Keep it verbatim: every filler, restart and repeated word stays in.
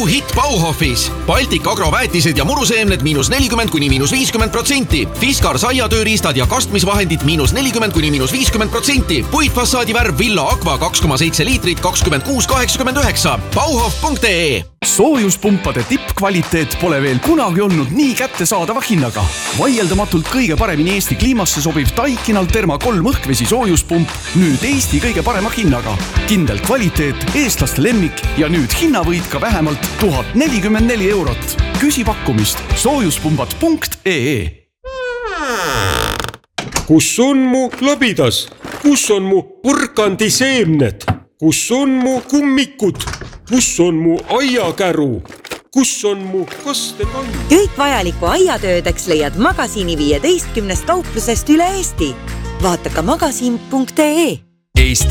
hitt Bauhofis. Baltic Agro väetised ja muruseemned miinus nelikümmend kuni miinus viiskümmend protsenti. Fiskar saiatööriistad ja kastmisvahendid miinus nelikümmend kuni miinus viiskümmend protsenti. Puitfassaadi värv Villa Aqua kaks koma seitse liitrit kakskümmend kuus kaheksakümmend üheksa. Bauhof punkt ee. Soojuspumpade tippkvaliteet pole veel kunagi olnud nii kättesaadava hinnaga. Vaieldamatult kõige paremini Eesti kliimasse sobiv Daikin Alterma kolm õhkvesi soojuspump nüüd Eesti kõige parema hinnaga. Kindel kvaliteet, eestlaste lemmik ja nüüd hinnavõit ka vähemalt tuhat nelikümmend neli eurot. Küsi pakkumist soojuspumbad punkt ee. Kus on mu labidas? Kus on mu porkandiseemned? Kus on mu kummikud? Kus on mu aiakäru? Kus on mu kastekann? Kõik vajaliku aiatöödeks leiad Magasiini viieteistkümnest kauplusest üle Eesti. Vaata ka magasiin punkt ee. Eesti